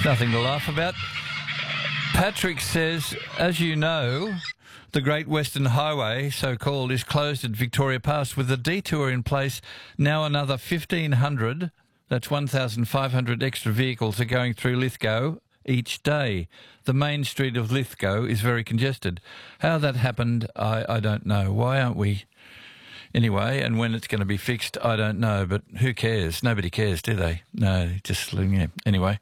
Nothing to laugh about. Patrick says, as you know, the Great Western Highway, so-called, is closed at Victoria Pass with a detour in place. Now another 1,500, that's 1,500 extra vehicles are going through Lithgow each day. The main street of Lithgow is very congested. How that happened, I don't know. Why aren't we... Anyway, and when it's going to be fixed, I don't know, but who cares? Nobody cares, do they? No, just, yeah. Anyway.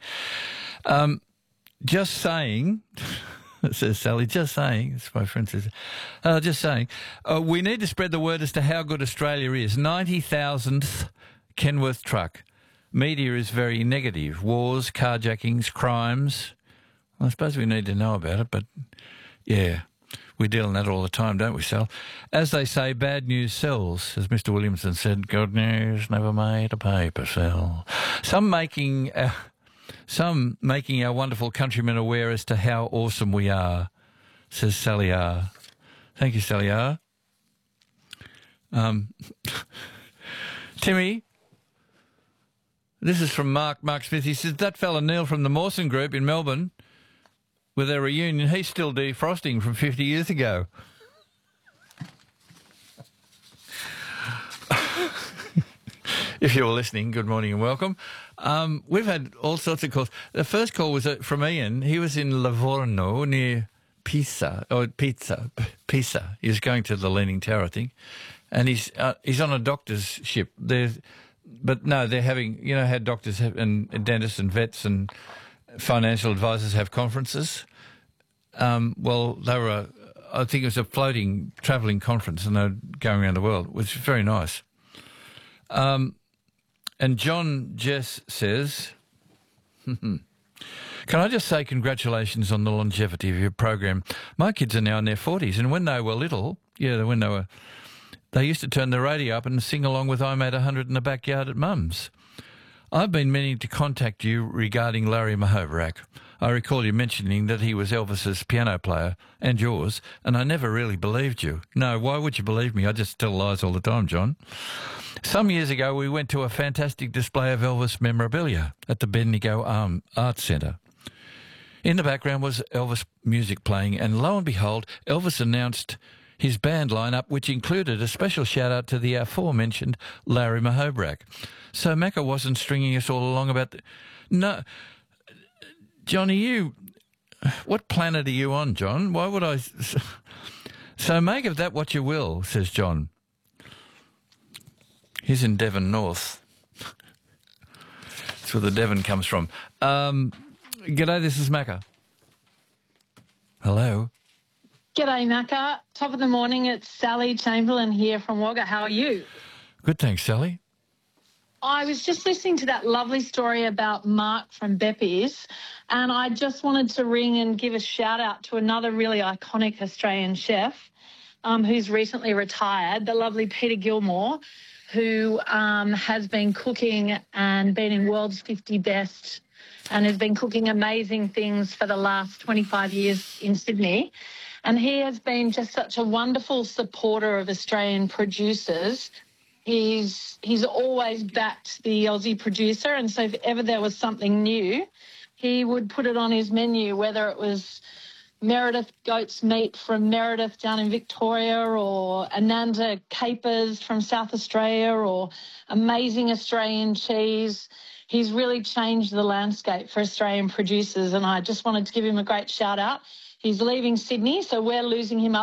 Just saying, says Sally, just saying, as my friend says, just saying, we need to spread the word as to how good Australia is. 90,000th Kenworth truck. Media is very negative. Wars, carjackings, crimes. Well, I suppose we need to know about it, but yeah, we deal in that all the time, don't we, Sal? As they say, bad news sells, as Mr. Williamson said, good news never made a paper sell. Some making our wonderful countrymen aware as to how awesome we are, says Sally R. Thank you, Sally R. Timmy, this is from Mark Smith. He says, that fella Neil from the Mawson Group in Melbourne, with their reunion, he's still defrosting from 50 years ago. If you were listening, good morning and welcome. We've had all sorts of calls. The first call was from Ian. He was in Livorno near Pisa. He was going to the Leaning Tower, I think. And he's on a doctor's ship. But no, they're having, you know how doctors have, and dentists and vets and financial advisors have conferences? Well, they were, I think it was a floating travelling conference, and they were going around the world, which is very nice. And John Jess says, can I just say congratulations on the longevity of your program. My kids are now in their 40s, and when they were little, they used to turn the radio up and sing along with I'm at 100 in the backyard at Mum's. I've been meaning to contact you regarding Larry Mahovrak. I recall you mentioning that he was Elvis's piano player and yours, and I never really believed you. No, why would you believe me? I just tell lies all the time, John. Some years ago, we went to a fantastic display of Elvis memorabilia at the Bendigo Arts Centre. In the background was Elvis music playing, and lo and behold, Elvis announced his band lineup, which included a special shout-out to the aforementioned Larry Mahovrak. So Macca wasn't stringing us all along about... No, Johnny, what planet are you on, John? Why would I... So make of that what you will, says John. He's in Devon North. That's where the Devon comes from. G'day, this is Macca. Hello. G'day, Macca. Top of the morning, it's Sally Chamberlain here from Wagga. How are you? Good, thanks, Sally. I was just listening to that lovely story about Mark from Beppy's, and I just wanted to ring and give a shout-out to another really iconic Australian chef who's recently retired, the lovely Peter Gilmore, who has been cooking and been in World's 50 Best and has been cooking amazing things for the last 25 years in Sydney. And he has been just such a wonderful supporter of Australian producers. He's always backed the Aussie producer, and so if ever there was something new, he would put it on his menu, whether it was Meredith goat's meat from Meredith down in Victoria, or Ananda capers from South Australia, or amazing Australian cheese. He's really changed the landscape for Australian producers, and I just wanted to give him a great shout out. He's leaving Sydney, so we're losing him up